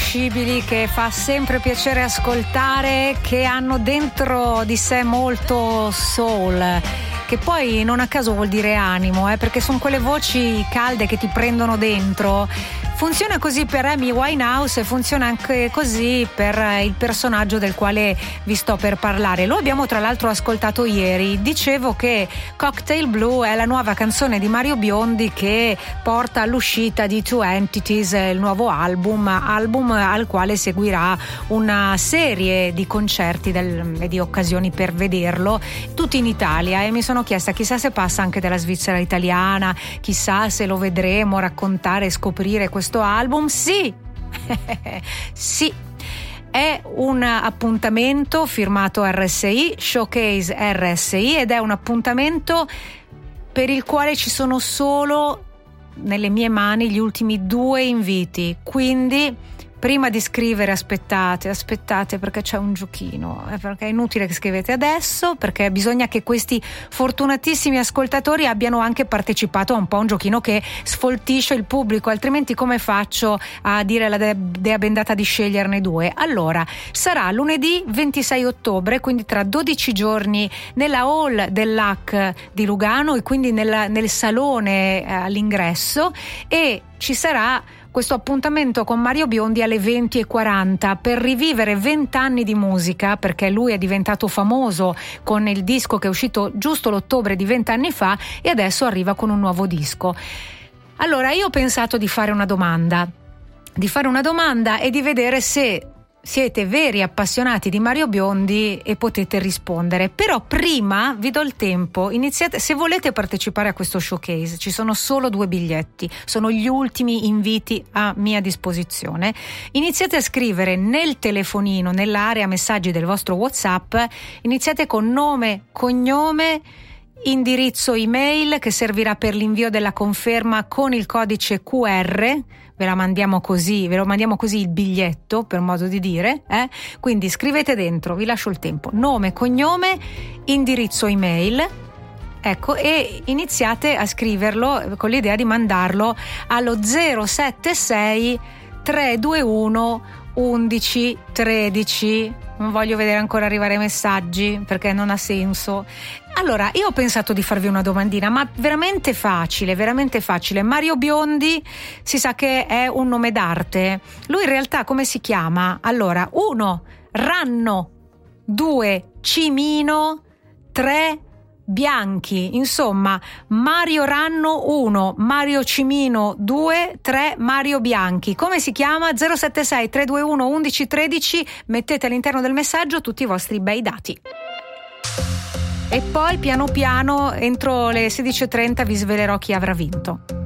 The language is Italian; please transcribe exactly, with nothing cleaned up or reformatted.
irriconoscibili che fa sempre piacere ascoltare, che hanno dentro di sé molto soul, che poi non a caso vuol dire animo, eh, perché sono quelle voci calde che ti prendono dentro. Funziona così per Amy Winehouse e funziona anche così per il personaggio del quale vi sto per parlare. Lo abbiamo tra l'altro ascoltato ieri. Dicevo che Cocktail Blue è la nuova canzone di Mario Biondi che porta all'uscita di Two Entities, il nuovo album, album al quale seguirà una serie di concerti del, e di occasioni per vederlo, tutti in Italia, e mi sono chiesta chissà se passa anche dalla Svizzera italiana, chissà se lo vedremo raccontare e scoprire questo album. Sì, sì, è un appuntamento firmato R S I, Showcase R S I, ed è un appuntamento per il quale ci sono solo nelle mie mani gli ultimi due inviti, quindi prima di scrivere aspettate, aspettate perché c'è un giochino, eh, perché è inutile che scrivete adesso, perché bisogna che questi fortunatissimi ascoltatori abbiano anche partecipato a un po' un giochino che sfoltisce il pubblico, altrimenti come faccio a dire la dea bendata di sceglierne due? Allora, sarà lunedì ventisei ottobre, quindi tra dodici giorni, nella hall dell'A C di Lugano, e quindi nella, nel salone eh, all'ingresso, e ci sarà questo appuntamento con Mario Biondi alle venti e quaranta per rivivere vent'anni di musica, perché lui è diventato famoso con il disco che è uscito giusto l'ottobre di vent'anni fa e adesso arriva con un nuovo disco. Allora io ho pensato di fare una domanda, di fare una domanda e di vedere se siete veri appassionati di Mario Biondi e potete rispondere. Però prima vi do il tempo, iniziate, se volete partecipare a questo showcase, ci sono solo due biglietti, sono gli ultimi inviti a mia disposizione. Iniziate a scrivere nel telefonino, nell'area messaggi del vostro WhatsApp, iniziate con nome, cognome, indirizzo email che servirà per l'invio della conferma con il codice Q R. Ve la mandiamo così, ve lo mandiamo così il biglietto, per modo di dire, eh? Quindi scrivete dentro, vi lascio il tempo, nome, cognome, indirizzo email, ecco, e iniziate a scriverlo con l'idea di mandarlo allo zero sette sei tre due uno undici tredici. Non voglio vedere ancora arrivare messaggi perché non ha senso. Allora, io ho pensato di farvi una domandina, ma veramente facile, veramente facile. Mario Biondi si sa che è un nome d'arte. Lui in realtà come si chiama? Allora, uno, Ranno, due, Cimino, tre, Bianchi. Insomma, Mario Ranno uno, Mario Cimino due, tre, Mario Bianchi. Come si chiama? zero sette sei tre due uno undici tredici. Mettete all'interno del messaggio tutti i vostri bei dati. E poi piano piano entro le sedici e trenta vi svelerò chi avrà vinto.